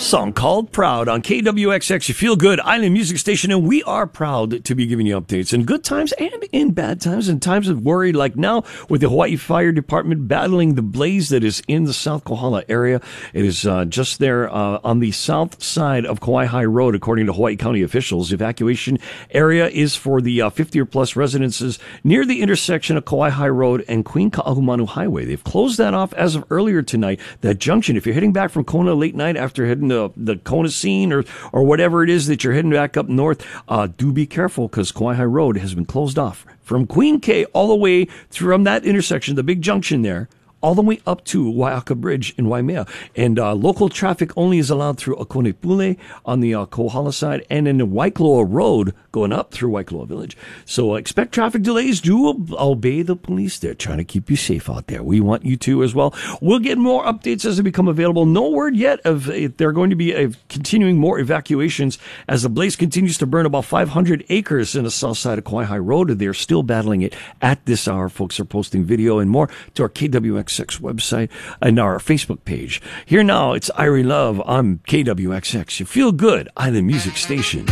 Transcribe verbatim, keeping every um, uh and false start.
song called Proud on K W X X, you feel good island music station, and we are proud to be giving you updates in good times and in bad times, in times of worry like now with the Hawaii Fire Department battling the blaze that is in the South Kohala area. It is uh, just there uh, on the south side of Kauai High Road, according to Hawaii County officials. Evacuation area is for the uh, fifty or plus residences near the intersection of Kauai High Road and Queen Ka'ahumanu Highway. They've closed that off as of earlier tonight. That junction, if you're heading back from Kona late night after heading to the Kona scene or, or whatever it is that you're heading back up north, uh, do be careful because Kauai High Road has been closed off from Queen K all the way from that intersection, the big junction there, all the way up to Waiaka Bridge in Waimea. And uh, local traffic only is allowed through Akonepule on the uh, Kohala side and in the Waikoloa Road going up through Waikoloa Village. So uh, expect traffic delays. Do ob- obey the police. They're trying to keep you safe out there. We want you to as well. We'll get more updates as they become available. No word yet of if there are going to be uh, continuing more evacuations as the blaze continues to burn about five hundred acres in the south side of Kauai High Road. They're still battling it at this hour. Folks are posting video and more to our K W X X website and our Facebook page. Here now, it's Irie Love on K W X X. You feel good, island music station.